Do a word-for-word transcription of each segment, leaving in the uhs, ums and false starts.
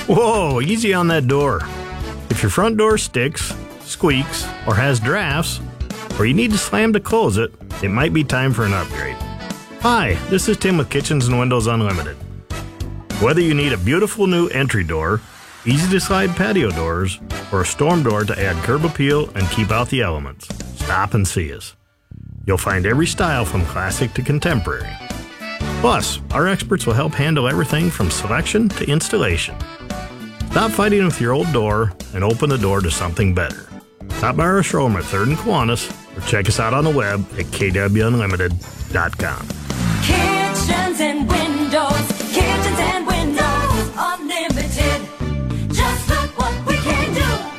Whoa, easy on that door. If your front door sticks, squeaks, or has drafts, or you need to slam to close it, it might be time for an upgrade. Hi, this is Tim with Kitchens and Windows Unlimited. Whether you need a beautiful new entry door, easy to slide patio doors, or a storm door to add curb appeal and keep out the elements, stop and see us. You'll find every style from classic to contemporary. Plus, our experts will help handle everything from selection to installation. Stop fighting with your old door and open the door to something better. Stop by our showroom at third and Kiwanis or check us out on the web at k w unlimited dot com. Kitchens and Windows, Kitchens and Windows Unlimited. Just look what we can do.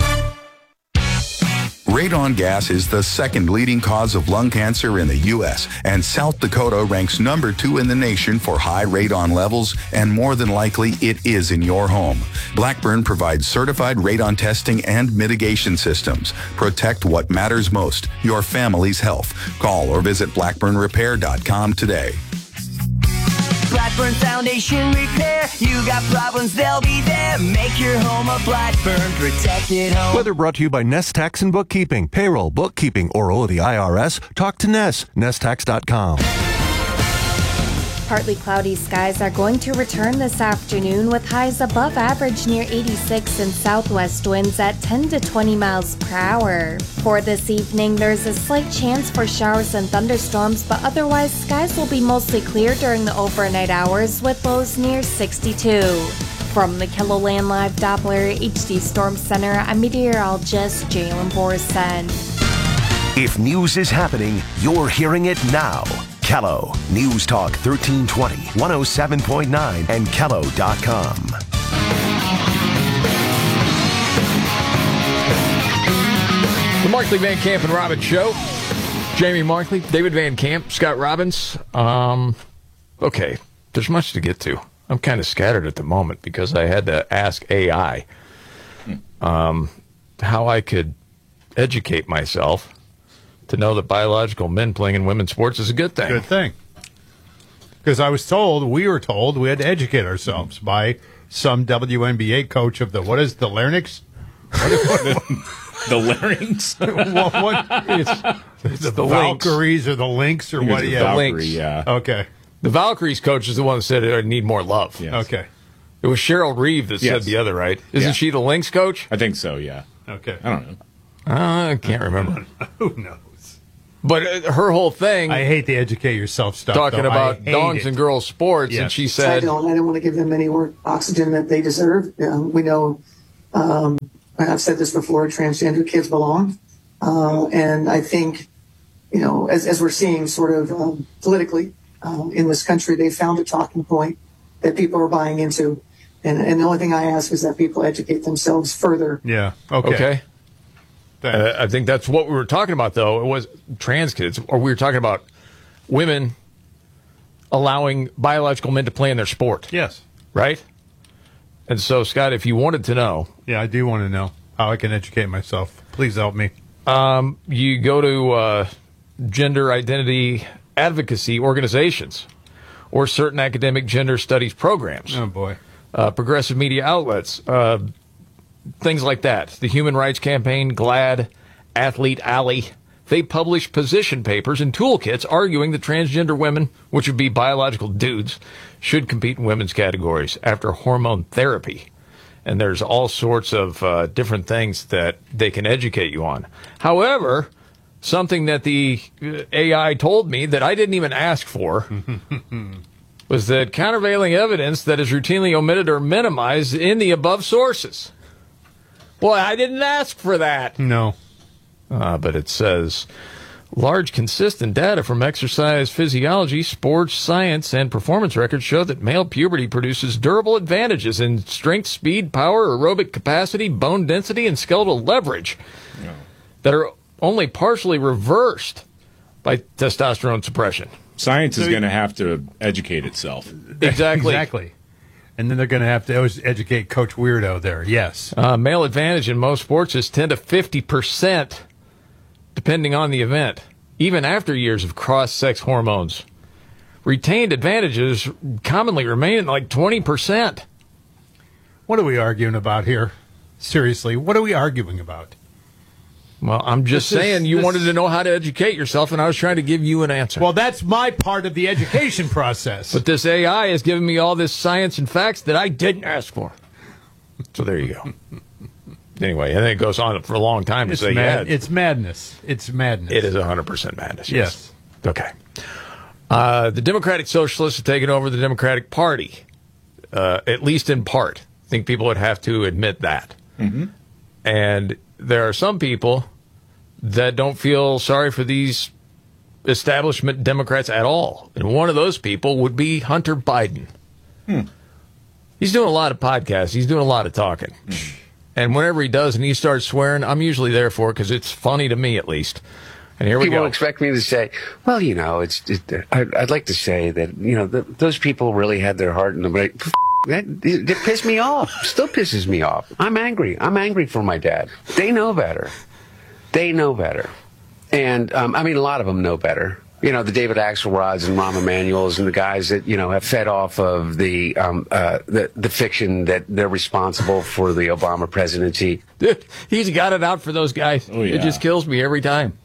Radon gas is the second leading cause of lung cancer in the U S, and South Dakota ranks number two in the nation for high radon levels, and more than likely it is in your home. Blackburn provides certified radon testing and mitigation systems. Protect what matters most, your family's health. Call or visit blackburn repair dot com today. Blackburn Foundation Repair. You got problems, they'll be there. Make your home a Blackburn protected home. Whether brought to you by Nest Tax and Bookkeeping, Payroll, Bookkeeping, or oh, the I R S, talk to Ness, nest tax dot com. Partly cloudy skies are going to return this afternoon with highs above average near eighty-six and southwest winds at ten to twenty miles per hour. For this evening, there's a slight chance for showers and thunderstorms, but otherwise skies will be mostly clear during the overnight hours with lows near sixty-two. From the KELOLAND Live Doppler H D Storm Center, I'm meteorologist Jalen Borson. If news is happening, you're hearing it now. Kello News Talk thirteen twenty, one oh seven point nine, and kello dot com. The Markley, Van Camp, and Robbins Show. Jamie Markley, David Van Camp, Scott Robbins. Um, okay, there's much to get to. I'm kind of scattered at the moment because I had to ask A I um, how I could educate myself to know that biological men playing in women's sports is a good thing. Good thing. Because I was told, we were told, we had to educate ourselves by some W N B A coach of the, what is the larynx? What is, what is, the larynx? what, what, it's, it's the, the Valkyries or the Lynx or what? The Yeah, Valkyrie, yeah. Okay. The Valkyries coach is the one that said I need more love. Yes. Okay. It was Cheryl Reeve that Yes. said the other, right? Isn't Yeah. she the Lynx coach? I think so, yeah. Okay. I don't know. Uh, I can't remember. Who knows? But uh, her whole thing, I hate the educate yourself stuff. talking though. about I hate dongs it. and girls sports, Yes. and she I said, don't. I don't want to give them any more oxygen that they deserve. Um, we know, um, I've said this before, transgender kids belong. Uh, and I think, you know, as, as we're seeing sort of um, politically um, in this country, they found a talking point that people are buying into. And, and the only thing I ask is that people educate themselves further. Yeah. Okay. okay. Uh, I think that's what we were talking about, though. It was trans kids, or we were talking about women allowing biological men to play in their sport. Yes. Right? And so, Scott, if you wanted to know. Yeah, I do want to know how I can educate myself. Please help me. Um, you go to uh, gender identity advocacy organizations or certain academic gender studies programs. Oh, boy. Uh, progressive media outlets. Uh, things like that. The Human Rights Campaign, GLAAD, Athlete Alley. They publish position papers and toolkits arguing that transgender women, which would be biological dudes, should compete in women's categories after hormone therapy. And there's all sorts of uh, different things that they can educate you on. However, something that the A I told me that I didn't even ask for was that countervailing evidence that is routinely omitted or minimized in the above sources. Boy, I didn't ask for that. No. Uh, but it says, large consistent data from exercise physiology, sports science, and performance records show that male puberty produces durable advantages in strength, speed, power, aerobic capacity, bone density, and skeletal leverage No. that are only partially reversed by testosterone suppression. Science is So- going to have to educate itself. Exactly. Exactly. And then they're going to have to always educate Coach Weirdo there. Yes. Uh, male advantage in most sports is ten to fifty percent, depending on the event, even after years of cross-sex hormones. Retained advantages commonly remain at like twenty percent. What are we arguing about here? Seriously, what are we arguing about? Well, I'm just This is- saying you this- wanted to know how to educate yourself, and I was trying to give you an answer. Well, that's my part of the education process. But this A I is giving me all this science and facts that I didn't ask for. So there you go. Anyway, and then it goes on for a long time to It's, say, mad- yeah, it's madness. It's madness. it is one hundred percent madness. Yes. Okay. Uh, the Democratic Socialists have taken over the Democratic Party, uh, at least in part. I think people would have to admit that. Mm-hmm. And there are some people that don't feel sorry for these establishment Democrats at all. And one of those people would be Hunter Biden. Hmm. He's doing a lot of podcasts. He's doing a lot of talking. Hmm. And whenever he does and he starts swearing, I'm usually there for it because it's funny to me at least. And here we People go. expect me to say, well, you know, it's. It, I'd, I'd like to say that, you know, the, those people really had their heart in the right. That, it, it pissed me off. Still pisses me off. I'm angry. I'm angry for my dad. They know better. They know better. And, um, I mean, a lot of them know better. You know, the David Axelrods and Rahm Emanuels and the guys that, you know, have fed off of the, um, uh, the, the fiction that they're responsible for the Obama presidency. Dude, he's got it out for those guys. Oh, yeah. It just kills me every time.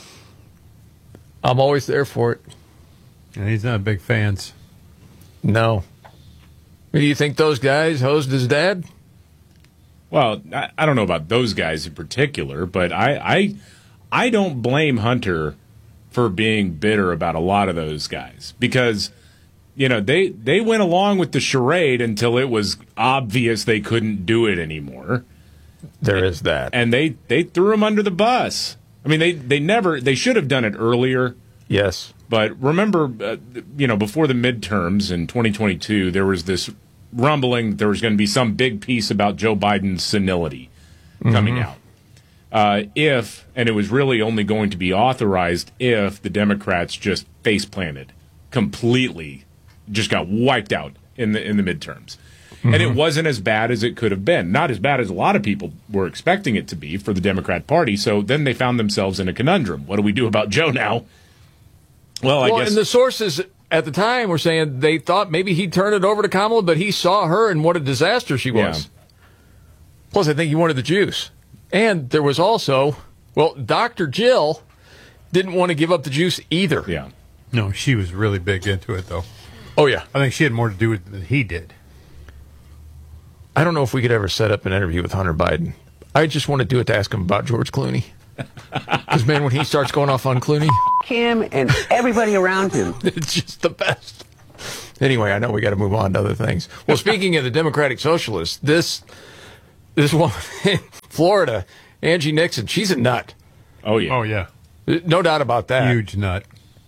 I'm always there for it. And he's not big fans. No. Do you think those guys hosed his dad? Well, I, I don't know about those guys in particular, but I, I I don't blame Hunter for being bitter about a lot of those guys because, you know, they, they went along with the charade until it was obvious they couldn't do it anymore. There is that. And they, they threw him under the bus. I mean, they, they never, they should have done it earlier. Yes. But remember, uh, you know, before the midterms in twenty twenty-two, there was this rumbling that there was going to be some big piece about Joe Biden's senility coming Mhm. out. Uh, if, and it was really only going to be authorized if the Democrats just face planted completely, just got wiped out in the in the midterms. And it wasn't as bad as it could have been. Not as bad as a lot of people were expecting it to be for the Democrat Party. So then they found themselves in a conundrum. What do we do about Joe now? Well, I well, guess. and the sources at the time were saying they thought maybe he'd turn it over to Kamala, but he saw her and what a disaster she was. Yeah. Plus, I think he wanted the juice. And there was also, well, Doctor Jill didn't want to give up the juice either. Yeah. No, she was really big into it, though. Oh, yeah. I think she had more to do with it than he did. I don't know if we could ever set up an interview with Hunter Biden. I just want to do it to ask him about George Clooney. Because, man, when he starts going off on Clooney, Him and everybody around him. it's just the best. Anyway, I know we got to move on to other things. Well, speaking of the Democratic Socialists, this this woman in Florida, Angie Nixon, she's a nut. Oh, yeah. Oh, yeah. No doubt about that. Huge nut.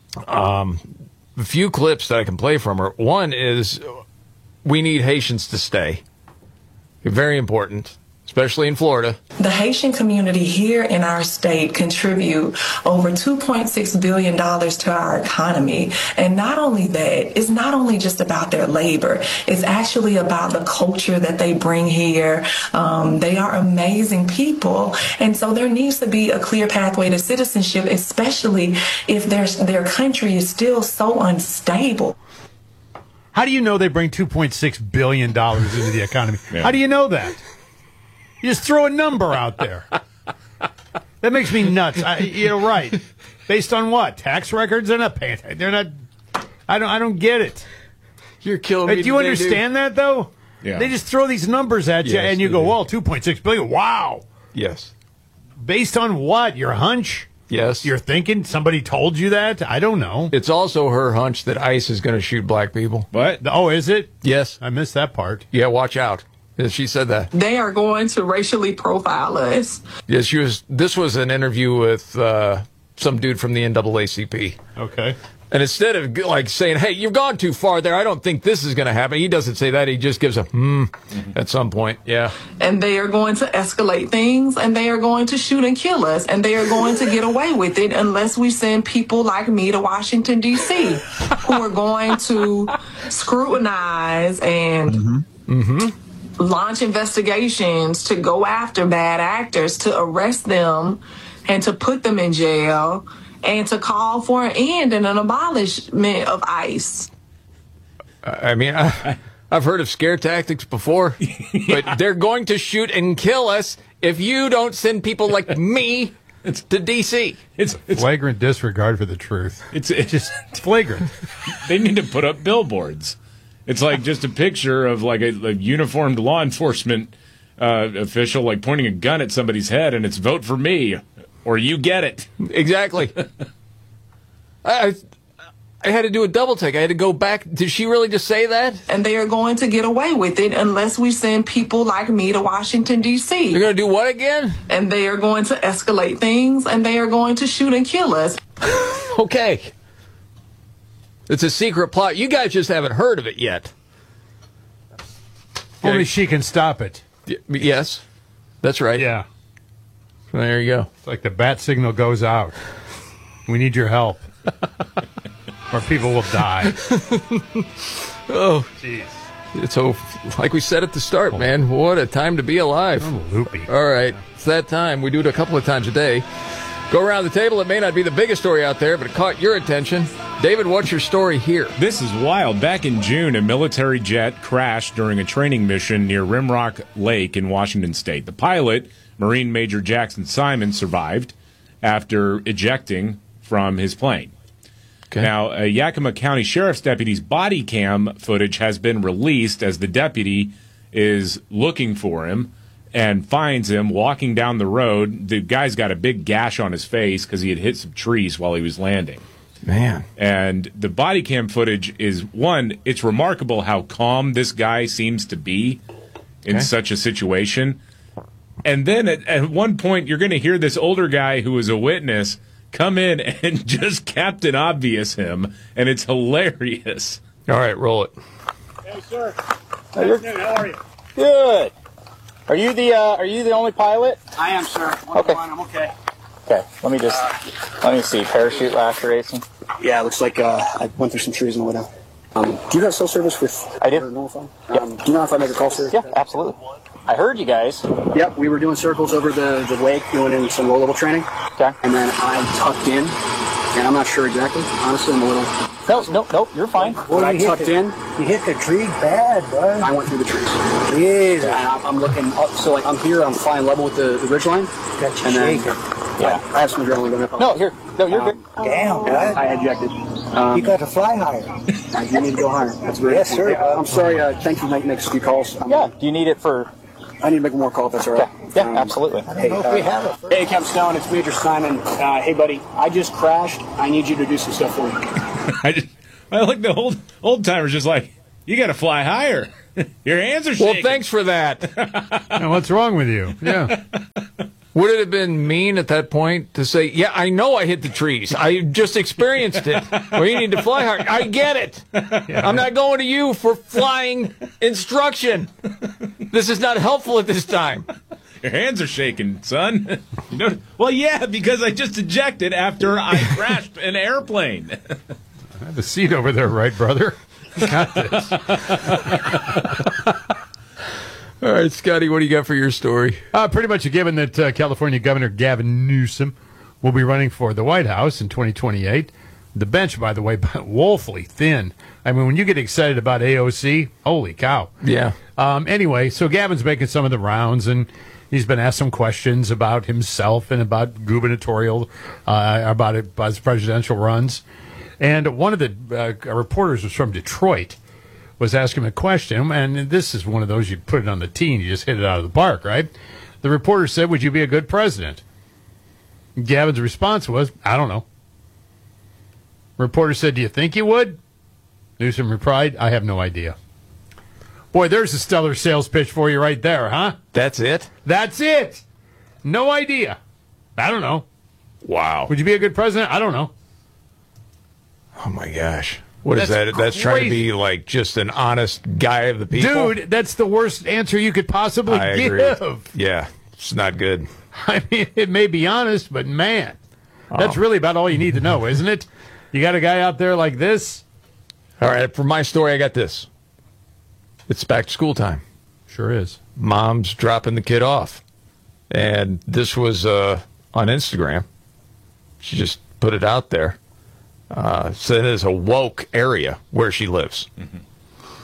Um, a few clips that I can play from her. One is, we need Haitians to stay. Very important, especially in Florida. The Haitian community here in our state contribute over two point six billion dollars to our economy. And not only that, it's not only just about their labor, it's actually about the culture that they bring here. Um, they are amazing people. And so there needs to be a clear pathway to citizenship, especially if their, their country is still so unstable. How do you know they bring two point six billion dollars into the economy? Yeah. How do you know that? You just throw a number out there. That makes me nuts. I, you're right. Based on what? Tax records? They're not paying. They're not. I don't. I don't get it. You're killing Hey, me. do you today, understand that though? Yeah. They just throw these numbers at you, Yes, and you they go, do. "Well, two point six billion. Wow." dude? Yes. Based on what? Your hunch? Yes. You're thinking somebody told you that? I don't know. It's also her hunch that ICE is going to shoot black people. What? Oh, is it? Yes. I missed that part. Yeah, watch out. Yeah, she said that. They are going to racially profile us. Yeah, she was. This was an interview with uh, some dude from the N double A C P. Okay. And instead of like saying, "Hey, you've gone too far there. I don't think this is going to happen," he doesn't say that. He just gives a hmm at some point. Yeah. And they are going to escalate things, and they are going to shoot and kill us, and they are going to get away with it unless we send people like me to Washington, D C, who are going to scrutinize and Mm-hmm. launch investigations to go after bad actors, to arrest them, and to put them in jail, and to call for an end and an abolishment of ICE. I mean, I, I've heard of scare tactics before, yeah. but they're going to shoot and kill us if you don't send people like me to D C. It's, it's flagrant disregard for the truth. It's, it's just it's flagrant. They need to put up billboards. It's like just a picture of like a, a uniformed law enforcement uh, official like pointing a gun at somebody's head, and it's vote for me or you get it. Exactly. I. I I had to do a double take. I had to go back. Did she really just say that? And they are going to get away with it unless we send people like me to Washington, D C. You're going to do what again? And they are going to escalate things, and they are going to shoot and kill us. Okay. It's a secret plot. You guys just haven't heard of it yet. Only she can stop it. Y- yes. That's right. Yeah. There you go. It's like the bat signal goes out. We need your help. Or people will die. Oh, jeez. So, like we said at the start, man, what a time to be alive. I'm loopy. All right, it's that time. We do it a couple of times a day. Go around the table. It may not be the biggest story out there, but it caught your attention. David, what's your story here? This is wild. Back in June, a military jet crashed during a training mission near Rimrock Lake in Washington State. The pilot, Marine Major Jackson Simon, survived after ejecting from his plane. Okay. Now, a Yakima County Sheriff's deputy's body cam footage has been released as the deputy is looking for him and finds him walking down the road. The guy's got a big gash on his face because he had hit some trees while he was landing. Man. And the body cam footage is, one, it's remarkable how calm this guy seems to be in okay. such a situation. And then at, at one point, you're going to hear this older guy who was a witness come in and just Captain Obvious him, and it's hilarious. All right, roll it. Hey, sir. Good afternoon. How are you? Good. Are you the uh, Are you the only pilot? I am, sir. One okay. One, I'm okay. Okay. Let me just uh, let me see. Parachute laceration. Yeah, it looks like uh, I went through some trees on the way down. Um, do you have cell service with? I do. Um, yep. Do you know if I make a call, sir? Yeah, absolutely. I heard you guys. Yep, we were doing circles over the, the lake, doing in some low-level training. Okay. And then I tucked in, and I'm not sure exactly. Honestly, I'm a little... No, no, no, you're fine. Well, I tucked the, in. You hit the tree bad, bud. I went through the trees. Jeez. And I'm, I'm looking up, so like I'm here, I'm flying level with the, the ridge line. Got you and shaking. Then, yeah, I have some adrenaline going up. No, here. No, you're um, good. Damn, bud. I ejected. Um, you got to fly higher. You need to go higher. That's very Yes, sir. Uh, I'm sorry. Uh, thank you for making next few calls. I'm, yeah. Do you need it for... I need to make one more call if that's all right. Yeah, yeah um, absolutely. Hey, uh, we have it. Hey, Captain Stone, it's Major Simon. Uh, hey, buddy, I just crashed. I need you to do some stuff for me. I just, I like the old old timers just like, you got to fly higher. Your hands are shaking. Well, thanks for that. Now, what's wrong with you? Yeah. Would it have been mean at that point to say, yeah, I know I hit the trees. I just experienced it. Well, you need to fly hard. I get it. Yeah. I'm not going to you for flying instruction. This is not helpful at this time. Your hands are shaking, son. You know, well, yeah, because I just ejected after I crashed an airplane. I have a seat over there, right, brother? Got this. All right, Scotty, what do you got for your story? Uh, pretty much a given that uh, California Governor Gavin Newsom will be running for the White House in twenty twenty-eight. The bench, by the way, woefully thin. I mean, when you get excited about A O C, holy cow. Yeah. Um, anyway, so Gavin's making some of the rounds, and he's been asked some questions about himself and about gubernatorial, uh, about, it, about his presidential runs. And one of the uh, reporters was from Detroit, was asking him a question, and this is one of those you put it on the tee and you just hit it out of the park, right? The reporter said, would you be a good president? Gavin's response was, I don't know. Reporter said, do you think you would? Newsom replied, I have no idea. Boy, there's a stellar sales pitch for you right there, huh? That's it? That's it. No idea. I don't know. Wow. Would you be a good president? I don't know. Oh, my gosh. What is that? That's trying to be like just an honest guy of the people? Dude, that's the worst answer you could possibly I give. Agree. Yeah, it's not good. I mean, it may be honest, but man, oh. that's really about all you need to know, isn't it? You got a guy out there like this? All right, for my story, I got this. It's back to school time. Sure is. Mom's dropping the kid off. And this was uh, on Instagram. She just put it out there. Uh, so it is a woke area where she lives. Mm-hmm.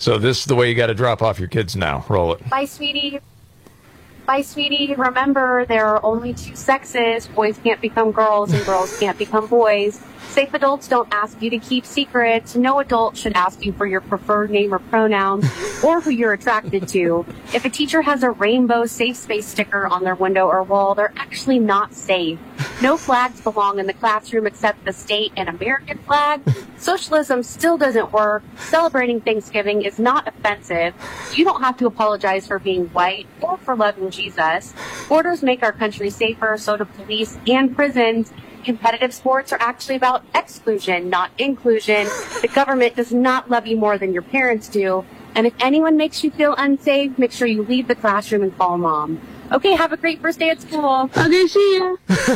So this is the way you got to drop off your kids now. Roll it. Bye, sweetie. Bye, sweetie. Remember, there are only two sexes. Boys can't become girls and girls can't become boys. Safe adults don't ask you to keep secrets. No adult should ask you for your preferred name or pronouns or who you're attracted to. If a teacher has a rainbow safe space sticker on their window or wall, they're actually not safe. No flags belong in the classroom except the state and American flag. Socialism still doesn't work. Celebrating Thanksgiving is not offensive. You don't have to apologize for being white or for loving Jesus. Borders make our country safer, so do police and prisons. Competitive sports are actually about exclusion, not inclusion. The government does not love you more than your parents do. And if anyone makes you feel unsafe, make sure you leave the classroom and call mom. Okay, have a great first day at school. Okay, see ya.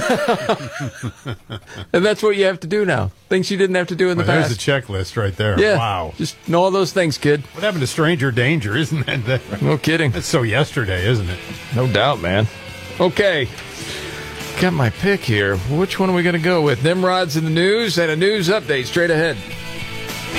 And that's what you have to do now. Things you didn't have to do in the well, past. There's a checklist right there. Yeah. Wow. Just know all those things, kid. What happened to stranger danger? Isn't that? that no kidding. That's so yesterday, isn't it? No doubt, man. Okay. Got my pick here. Which one are we going to go with? Nimrod's in the news and a news update straight ahead.